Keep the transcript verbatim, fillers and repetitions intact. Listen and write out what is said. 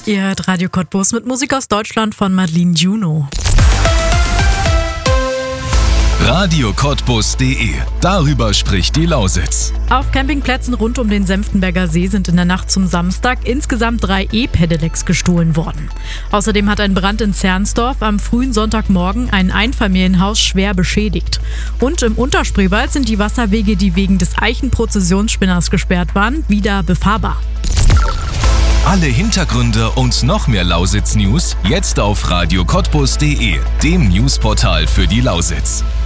Ihr hört Radio Cottbus mit Musik aus Deutschland von Madeline Juno. radio cottbus punkt de. Darüber spricht die Lausitz. Auf Campingplätzen rund um den Senftenberger See sind in der Nacht zum Samstag insgesamt drei E-Pedelecs gestohlen worden. Außerdem hat ein Brand in Zernsdorf am frühen Sonntagmorgen ein Einfamilienhaus schwer beschädigt. Und im Unterspreewald sind die Wasserwege, die wegen des Eichenprozessionsspinners gesperrt waren, wieder befahrbar. Alle Hintergründe und noch mehr Lausitz-News jetzt auf radio cottbus punkt de, dem Newsportal für die Lausitz.